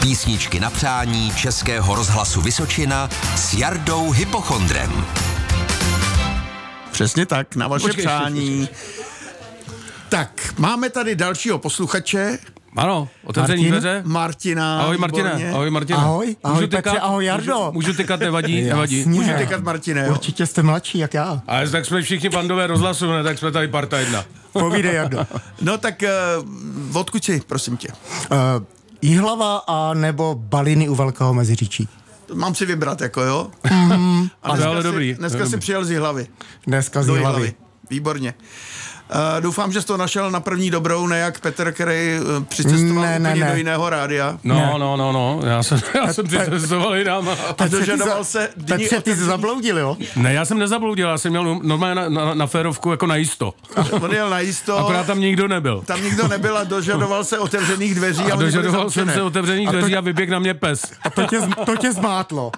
Písničky na přání Českého rozhlasu Vysočina s Jardou Hypochondrem. Přesně tak, na vaše přání. Tak, máme tady dalšího posluchače. Ano, otevřený dveře. Martina. Ahoj Martine, ahoj Martine. Ahoj Petře, ahoj Jardo. Můžu tykat, nevadí? Můžu tykat, Martine, jo? Určitě jste mladší, jak já. Ale tak jsme všichni fandové rozhlasu, ne? Tak jsme tady parta jedna. Povídej, Jardo. No tak odkud jsi, prosím tě? Jihlava a nebo Baliny u Velkého Meziříčí. Mám si vybrat, jako jo? A dneska dobrý. Dneska si přijel z Jihlavy. Dneska z Do Jihlavy. Jihlavy. Výborně. Doufám, že jsi to našel na první dobrou, ne jak Petr, který přicestoval úplně do jiného rádia. No. Já jsem přicestoval jinam. A dožadoval se... Petře, ty jsi zabloudil, jo? Ne, já jsem nezabloudil, já jsem měl normálně na férovku jako najisto. On jel najisto. Akorát tam nikdo nebyl. Tam nikdo nebyl a dožadoval se otevřených dveří. A dožadoval jsem se otevřených dveří a vyběh na mě pes. A to tě zmátlo.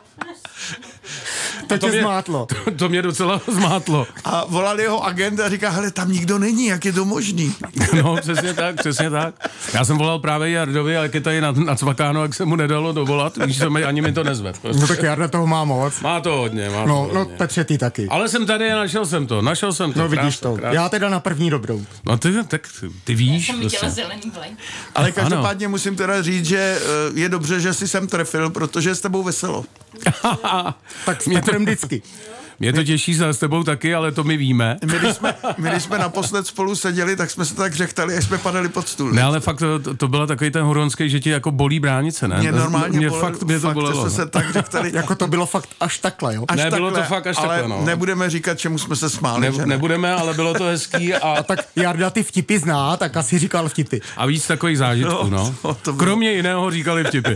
To mě docela zmátlo. A volal jeho agent a říká, hele, tam nikdo není, jak je to možný? No, přesně tak. Já jsem volal právě Jardovi, ale jak je tady nacvakáno, jak se mu nedalo dovolat, víš, ani mi to nezve. Prostě. No tak Jarda toho má moc. Má to hodně. No, Petře, ty taky. Ale jsem tady a našel jsem to. No vidíš to. Já teda na první dobrou. No ty víš. Jsem viděla zelený vlajk. Ale každopádně musím teda říct, že je dobře, že jsi sem trefil, protože s tebou veselo. Tak s Petrem vždycky. Mě to těší s tebou taky, ale to my víme. My když jsme naposled spolu seděli, tak jsme se tak řechtali, až jsme padali pod stůl. Ne, ale fakt to byla takový ten huronský, že ti jako bolí bránice, ne? Mě normálně mě to bolelo. Jsme se tak řechtali. Jako to bylo fakt až takhle, jo? Ne, bylo to fakt až takhle, no. Nebudeme říkat, čemu jsme se smáli. Nebudeme, ale bylo to hezký. A tak Jarda ty vtipy zná, tak asi říkal vtipy. A víc takových zážitků, no. Kromě jiného říkali vtipy.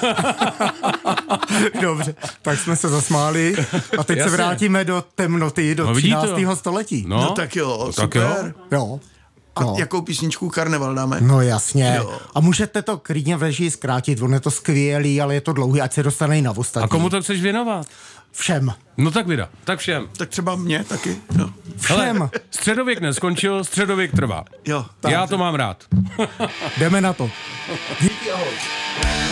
Dobře, tak jsme se zasmáli a teď se vrátíme do temnoty, do 13. století. No tak jo, super. Jo. A jakou písničku Karneval dáme? No jasně. Jo. A můžete to klidně v režii zkrátit, on je to skvělý, ale je to dlouhý, ať se dostane i na ostatní. A komu to chceš věnovat? Všem. No tak vida, tak všem. Tak třeba mě taky. Jo. Všem. Hele, středověk neskončil, středověk trvá. Jo. Já to mám rád. Jdeme na to. Díky, ahoj.